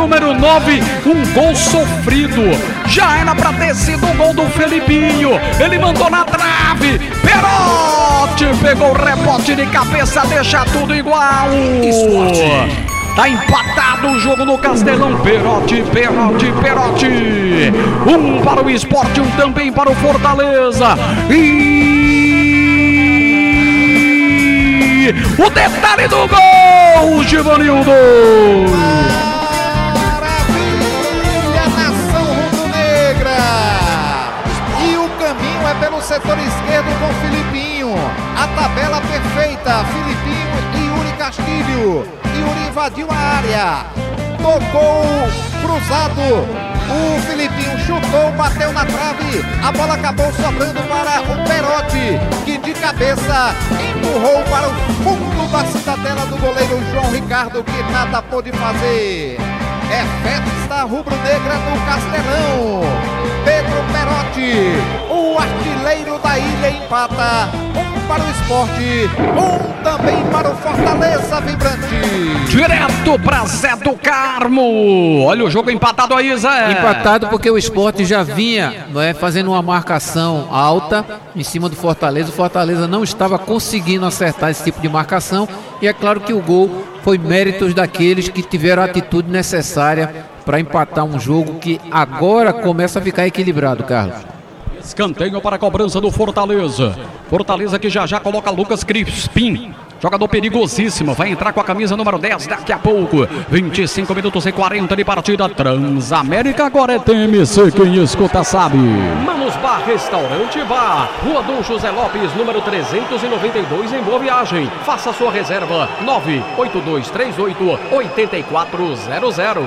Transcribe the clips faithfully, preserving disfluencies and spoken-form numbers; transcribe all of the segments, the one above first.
número nove, um gol sofrido. Já era pra ter sido o gol do Felipinho. Ele mandou na trave. Perotti pegou o rebote de cabeça, deixa tudo igual. Esporte. Tá empatado o jogo no Castelão. Perotti, Perotti, Perotti. Um para o Esporte, um também para o Fortaleza. E o detalhe do gol, Givanildo. Maravilha, nação rubro-negra. E o caminho é pelo setor esquerdo com Felipinho. A tabela perfeita. Felipinho e Yuri Castilho. Yuri invadiu a área, tocou cruzado, o Felipinho chutou, bateu na trave, a bola acabou sobrando para o Perotti, que de cabeça empurrou para o fundo da cidadela do goleiro João Ricardo, que nada pôde fazer. É festa rubro-negra no Castelão. Pedro Perotti, o artilheiro da ilha, empata. Um para o Esporte, um também para o Fortaleza vibrante. Direto para Zé do Carmo. Olha o jogo empatado aí, Zé. Empatado porque o Esporte já vinha é, fazendo uma marcação alta em cima do Fortaleza. O Fortaleza não estava conseguindo acertar esse tipo de marcação. E é claro que o gol foi méritos daqueles que tiveram a atitude necessária para empatar um jogo que agora começa a ficar equilibrado, Carlos. Escanteio para a cobrança do Fortaleza. Fortaleza que já já coloca Lucas Crispim. Jogador perigosíssimo, vai entrar com a camisa número dez daqui a pouco. vinte e cinco minutos e quarenta de partida. Transamérica, agora é T M C, quem escuta sabe. Manos Bar, Restaurante Bar, Rua Dom José Lopes, número trezentos e noventa e dois, em Boa Viagem. Faça sua reserva, nove oito dois três oito oito quatro zero zero.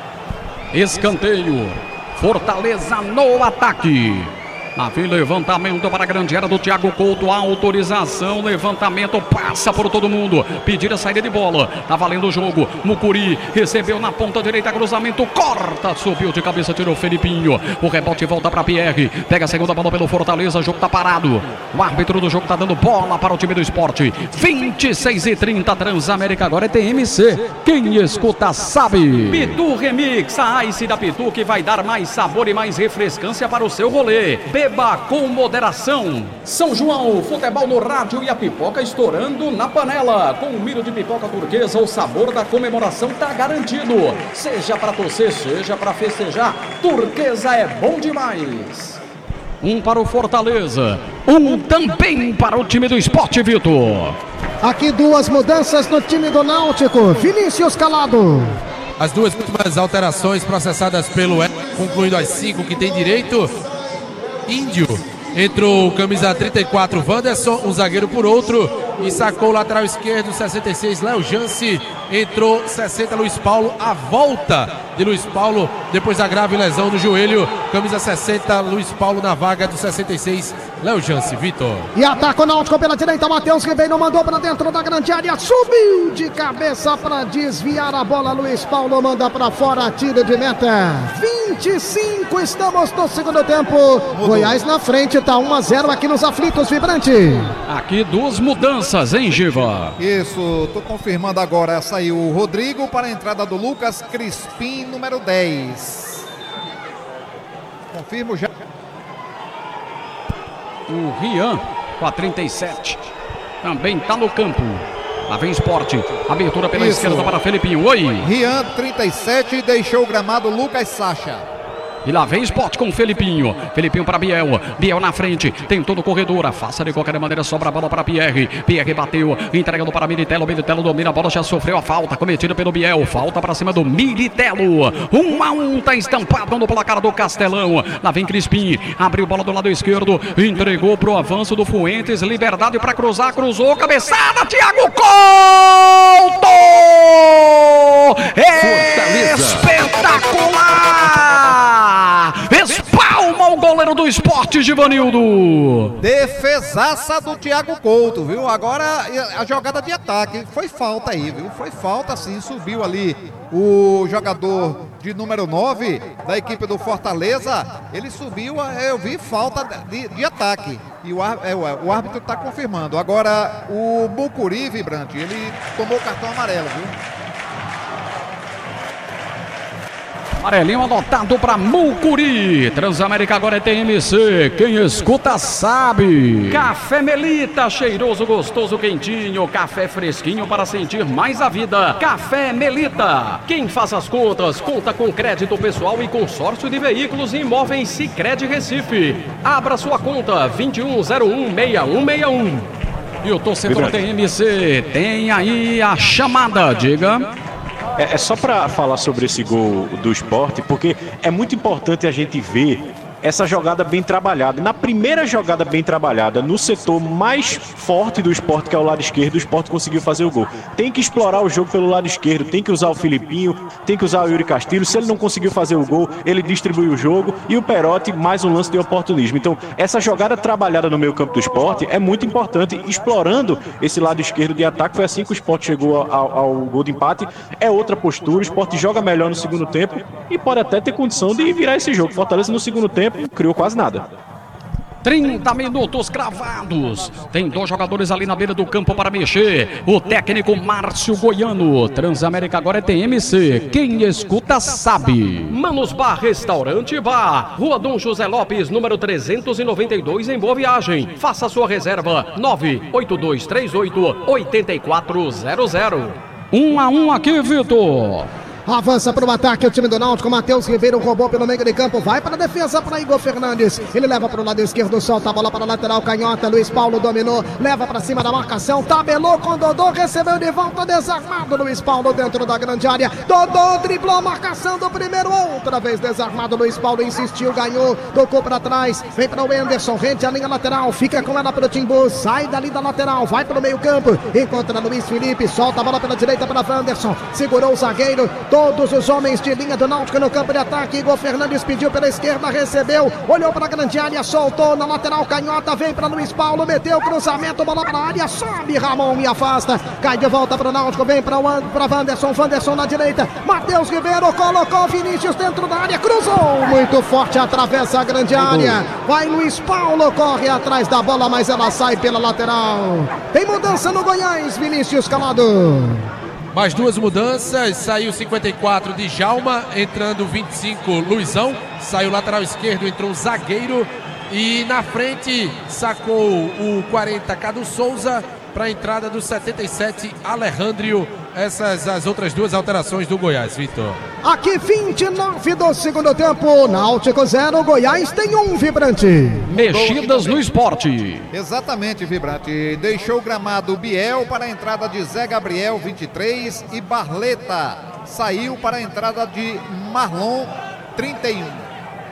Escanteio, Fortaleza no ataque. Lá vem levantamento para a grande área do Thiago Couto, autorização, levantamento, passa por todo mundo, pedir a saída de bola, tá valendo o jogo, Mucuri recebeu na ponta direita, cruzamento, corta, subiu de cabeça, tirou o Felipinho, o rebote volta para Pierre, pega a segunda bola pelo Fortaleza, o jogo tá parado, o árbitro do jogo tá dando bola para o time do Esporte, vinte e seis e trinta, Transamérica, agora é T M C, quem escuta sabe. Pitu Remix, a Ice da Pitu que vai dar mais sabor e mais refrescância para o seu rolê. Beba com moderação. São João, futebol no rádio e a pipoca estourando na panela. Com um milho de pipoca turquesa, o sabor da comemoração tá garantido. Seja para torcer, seja para festejar, turquesa é bom demais. Um para o Fortaleza, um também para o time do Esporte, Vitor. Aqui duas mudanças no time do Náutico. Vinícius Calado. As duas últimas alterações processadas pelo E, concluindo as cinco que tem direito. Índio, entrou camisa trinta e quatro, Wanderson, um zagueiro por outro, e sacou o lateral esquerdo, sessenta e seis, Léo Jance, entrou sessenta, Luiz Paulo, a volta de Luiz Paulo, depois da grave lesão no joelho, camisa sessenta, Luiz Paulo na vaga do sessenta e seis, Léo Jance, Vitor. E ataca o Náutico pela direita, Matheus Ribeiro mandou para dentro da grande área, subiu de cabeça para desviar a bola, Luiz Paulo manda para fora, tiro de meta, vinte e cinco, estamos no segundo tempo, Mudou. Goiás na frente, tá um a zero aqui nos aflitos, vibrante. Aqui duas mudanças, hein, Giva? Isso, tô confirmando agora, saiu o Rodrigo para a entrada do Lucas Crispim, número dez. Confirmo já. O Rian, com a trinta e sete, também tá no campo. Lá vem Esporte, abertura pela Isso. esquerda para Felipinho, oi. Rian, trinta e sete, deixou o gramado Lucas Sacha. E lá vem Esporte com o Felipinho. Felipinho para Biel. Biel na frente. Tentou no corredor. Faça de qualquer maneira. Sobra a bola para Pierre. Pierre bateu. Entregando para Militelo. Militelo domina a bola. Já sofreu a falta cometida pelo Biel. Falta para cima do Militelo. Um a um. Tá estampado no placar do Castelão. Lá vem Crispim. Abriu bola do lado esquerdo. Entregou pro avanço do Fuentes. Liberdade para cruzar. Cruzou. Cabeçada. Thiago Couto! Espetacular! Espalma o goleiro do Esporte, Givanildo. Defesaça do Thiago Couto, viu? Agora a jogada de ataque. Foi falta aí, viu? Foi falta sim. Subiu ali o jogador de número nove da equipe do Fortaleza. Ele subiu, eu vi falta de, de ataque. E o, é, o árbitro está confirmando. Agora o Mucuri, vibrante, ele tomou cartão amarelo, viu? Amarelinho anotado para Mucuri. Transamérica agora é T M C. Quem escuta sabe. Café Melita, cheiroso, gostoso, quentinho. Café fresquinho para sentir mais a vida. Café Melita. Quem faz as contas, conta com crédito pessoal e consórcio de veículos e imóveis Sicredi Recife. Abra sua conta vinte e um zero um, seis um seis um. E o torcedor T M C tem aí a chamada, diga. É, é só para falar sobre esse gol do Sport, porque é muito importante a gente ver essa jogada bem trabalhada. Na primeira jogada bem trabalhada, no setor mais forte do Sport, que é o lado esquerdo, o Sport conseguiu fazer o gol. Tem que explorar o jogo pelo lado esquerdo, tem que usar o Filipinho, tem que usar o Yuri Castilho. Se ele não conseguiu fazer o gol, ele distribui o jogo, e o Perotti, mais um lance de oportunismo. Então, essa jogada trabalhada no meio campo do Sport é muito importante, explorando esse lado esquerdo de ataque. Foi assim que o Sport chegou ao, ao gol de empate. É outra postura, o Sport joga melhor no segundo tempo e pode até ter condição de virar esse jogo. Fortaleza no segundo tempo criou quase nada. trinta minutos cravados. Tem dois jogadores ali na beira do campo para mexer. O técnico Márcio Goiano. Transamérica agora é T M C. Quem escuta sabe. Manos Bar Restaurante Bar. Rua Dom José Lopes, número trezentos e noventa e dois, em Boa Viagem. Faça sua reserva nove oito dois três oito, oito quatro zero zero. Um a um aqui, Vitor. Avança para o ataque o time do Náutico. Matheus Ribeiro roubou pelo meio de campo. Vai para a defesa para Igor Fernandes. Ele leva para o lado esquerdo, solta a bola para a lateral canhota. Luiz Paulo dominou, leva para cima da marcação. Tabelou com Dodô, recebeu de volta desarmado. Luiz Paulo dentro da grande área. Dodô driblou a marcação do primeiro. Outra vez desarmado. Luiz Paulo insistiu, ganhou, tocou para trás. Vem para o Anderson, rente a linha lateral. Fica com ela para o Timbu. Sai dali da lateral, vai para o meio campo. Encontra Luiz Felipe, solta a bola pela direita para Wanderson. Segurou o zagueiro. Todos os homens de linha do Náutico no campo de ataque. Igor Fernandes pediu pela esquerda, recebeu, olhou para a grande área, soltou na lateral canhota, vem para Luiz Paulo, meteu o cruzamento, bola para a área, sobe Ramon e afasta, cai de volta para o Náutico, vem para o Wanderson, Wanderson na direita, Matheus Ribeiro colocou Vinícius dentro da área, cruzou muito forte, atravessa a grande área, vai Luiz Paulo, corre atrás da bola, mas ela sai pela lateral. Tem mudança no Goiás, Vinícius Calado. Mais duas mudanças, saiu cinquenta e quatro de Djalma, entrando vinte e cinco Luizão, saiu lateral esquerdo, entrou o zagueiro e na frente sacou o quarenta Cadu Souza para a entrada do setenta e sete Alejandro. Essas as outras duas alterações do Goiás, Vitor. Aqui vinte e nove do segundo tempo, Náutico zero, Goiás tem um, Vibrante. Mexidas no esporte. Exatamente, Vibrante. Deixou o gramado Biel para a entrada de Zé Gabriel, vinte e três, e Barleta saiu para a entrada de Marlon, trinta e um.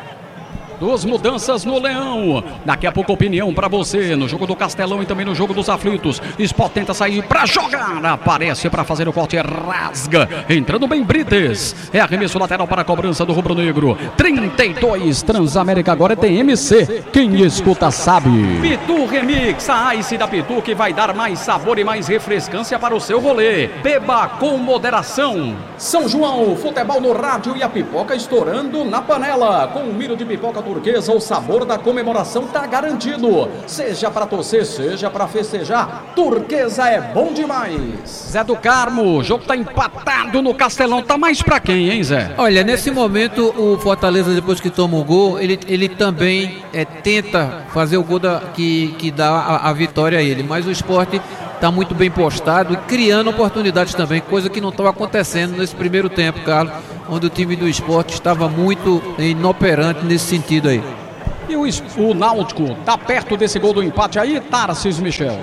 Duas mudanças no Leão. Daqui a pouco opinião pra você no jogo do Castelão e também no jogo dos aflitos. Sport tenta sair pra jogar. Aparece pra fazer o corte, rasga. Entrando bem Brites. É arremesso lateral para a cobrança do Rubro Negro. trinta e dois. Transamérica agora é T M C. Quem escuta sabe. Pitu Remix, a Ice da Pitu que vai dar mais sabor e mais refrescância para o seu rolê. Beba com moderação. São João, futebol no rádio e a pipoca estourando na panela. Com um milho de pipoca turquesa, o sabor da comemoração tá garantido. Seja para torcer, seja para festejar, turquesa é bom demais. Zé do Carmo, o jogo tá empatado no Castelão. Tá mais pra quem, hein, Zé? Olha, nesse momento o Fortaleza, depois que toma o gol, ele, ele também é, tenta fazer o gol da, que, que dá a, a vitória a ele. Mas o Sport está muito bem postado e criando oportunidades também, coisa que não estava acontecendo nesse primeiro tempo, Carlos, onde o time do Sport estava muito inoperante nesse sentido aí. E o, o Náutico está perto desse gol do empate aí, Tarcísio Michel?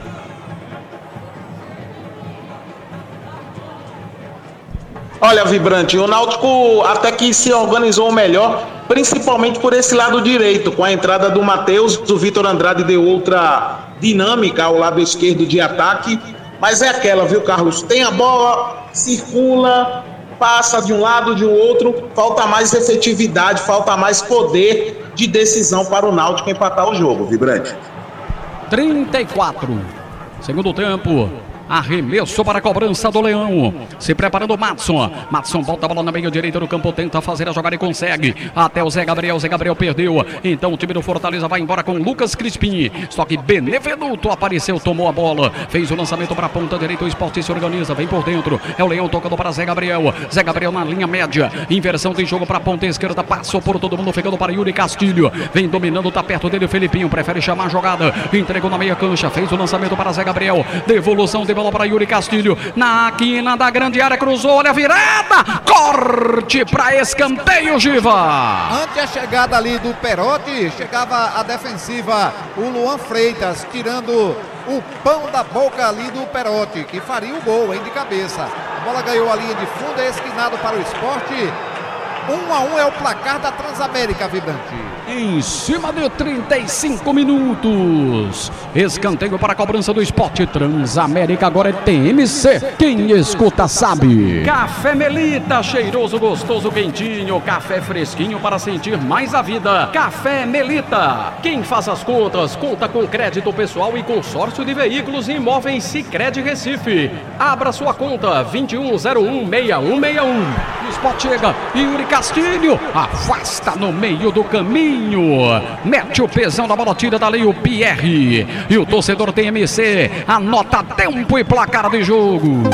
Olha, Vibrante, o Náutico até que se organizou melhor, principalmente por esse lado direito, com a entrada do Matheus. O Vitor Andrade deu outra dinâmica ao lado esquerdo de ataque, mas é aquela, viu, Carlos? Tem a bola, circula, passa de um lado, de um outro, falta mais efetividade, falta mais poder de decisão para o Náutico empatar o jogo, Vibrante. trinta e quatro. Segundo tempo, Arremesso para a cobrança do Leão. Se preparando o Matson. Matson volta a bola na meia direita do campo. Tenta fazer a jogada e consegue. Até o Zé Gabriel. Zé Gabriel perdeu. Então o time do Fortaleza vai embora com Lucas Crispim. Só que Benevenuto apareceu, tomou a bola. Fez o lançamento para a ponta direita. O Sport se organiza. Vem por dentro. É o Leão tocando para Zé Gabriel. Zé Gabriel na linha média. Inversão de jogo para a ponta esquerda. Passou por todo mundo. Ficando para Yuri Castilho. Vem dominando. Tá perto dele o Felipinho. Prefere chamar a jogada. Entregou na meia cancha. Fez o lançamento para Zé Gabriel. Devolução de bola para Yuri Castilho, na quina da grande área, cruzou, olha a virada, corte para escanteio, Giva. Ante a chegada ali do Perotti, chegava a defensiva, o Luan Freitas, tirando o pão da boca ali do Perotti, que faria o gol, hein, de cabeça. A bola ganhou a linha de fundo, é esquinado para o Sport. Um a um é o placar da Transamérica, Vibrante. Em cima de trinta e cinco minutos. Escanteio para a cobrança do Sport. Transamérica agora é T M C. Quem escuta sabe. Café Melita, cheiroso, gostoso, quentinho. Café fresquinho para sentir mais a vida. Café Melita. Quem faz as contas, conta com crédito pessoal e consórcio de veículos e imóveis Sicredi Recife. Abra sua conta vinte e um zero um, seis um seis um. O Sport chega. Yuri Castilho afasta no meio do caminho. Mete o pesão da bola, tira dali o Pierre. E o torcedor T M C anota tempo e placar de jogo.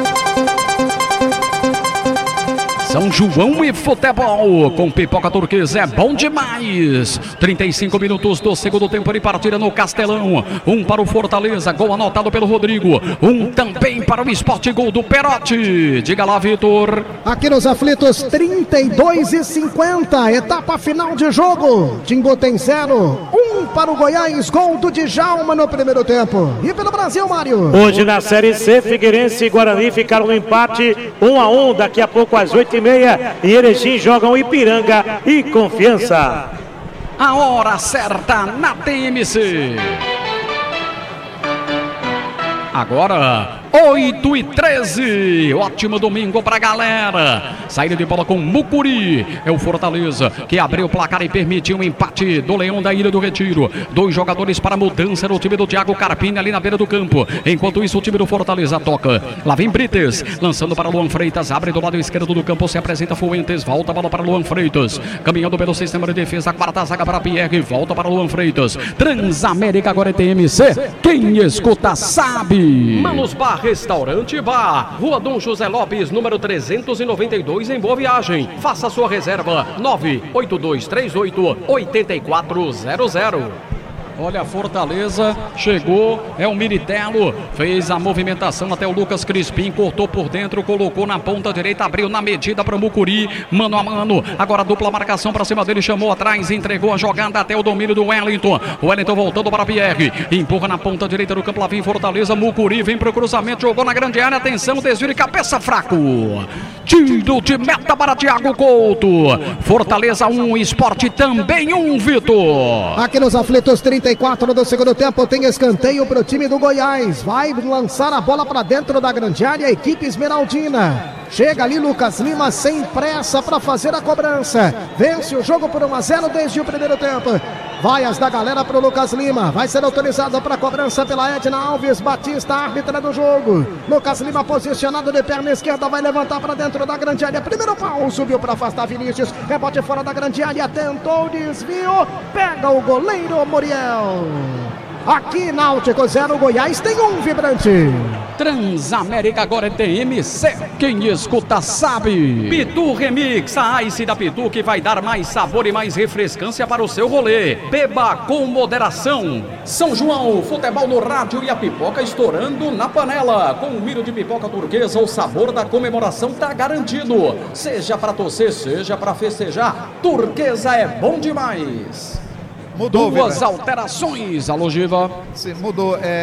São João e futebol com Pipoca Turquesa é bom demais. trinta e cinco minutos do segundo tempo de partida no Castelão. Um para o Fortaleza, gol anotado pelo Rodrigo. Um também para o Sport, gol do Perotti. Diga lá, Vitor. Aqui nos aflitos, trinta e dois e cinquenta, etapa final de jogo. Timbu tem zero. Um para o Goiás, gol do Djalma no primeiro tempo. E pelo Brasil, Mário. Hoje na Série C, Figueirense e Guarani ficaram no empate um a um. Daqui a pouco às oito e meia, em Erechim jogam Ipiranga e Confiança. A hora certa na T M C. Agora, oito e treze. Ótimo domingo pra galera. Saída de bola com Mucuri. É o Fortaleza que abriu o placar e permitiu um empate do Leão da Ilha do Retiro. Dois jogadores para mudança no time do Thiago Carpini ali na beira do campo. Enquanto isso, o time do Fortaleza toca. Lá vem Brites, lançando para Luan Freitas. Abre do lado esquerdo do campo, se apresenta Fuentes. Volta a bola para Luan Freitas. Caminhando pelo sistema de defesa. Quarta zaga para Pierre. Volta para Luan Freitas. Transamérica agora é T M C. Quem escuta sabe. Manos Bar Restaurante Bar, Rua Dom José Lopes, número trezentos e noventa e dois, em Boa Viagem. Faça sua reserva nove oito dois três oito, oito quatro zero zero. Olha a Fortaleza, chegou, é o Militelo, fez a movimentação até o Lucas Crispim, cortou por dentro, colocou na ponta direita, abriu na medida para o Mucuri, mano a mano, agora dupla marcação para cima dele, chamou atrás, entregou a jogada até o domínio do Wellington, o Wellington voltando para Pierre, empurra na ponta direita do campo, lá vem Fortaleza, Mucuri vem para o cruzamento, jogou na grande área, atenção, desvio de cabeça fraco, tiro de meta para Thiago Couto, Fortaleza um, Sport também um, Vitor. Aqui nos aflitos, trinta e quatro do segundo tempo, tem escanteio para o time do Goiás. Vai lançar a bola para dentro da grande área, a equipe esmeraldina. Chega ali Lucas Lima sem pressa para fazer a cobrança. Vence o jogo por um a zero desde o primeiro tempo. Vaias da galera para o Lucas Lima. Vai ser autorizado para a cobrança pela Edna Alves Batista, árbitra do jogo. Lucas Lima posicionado de perna esquerda, vai levantar para dentro da grande área. Primeiro pau, subiu para afastar Vinícius. Rebote fora da grande área, tentou o desvio. Pega o goleiro Muriel. Aqui Náutico zero, Goiás tem um, Vibrante. Transamérica agora é T M C. Quem escuta sabe. Pitu Remix, a Ice da Pitu que vai dar mais sabor e mais refrescância para o seu rolê. Beba com moderação. São João, futebol no rádio e a pipoca estourando na panela. Com o milho de pipoca turquesa, o sabor da comemoração tá garantido. Seja para torcer, seja para festejar, turquesa é bom demais. Mudou, Duas Vibrante. alterações, alô Giva. Sim, mudou. É...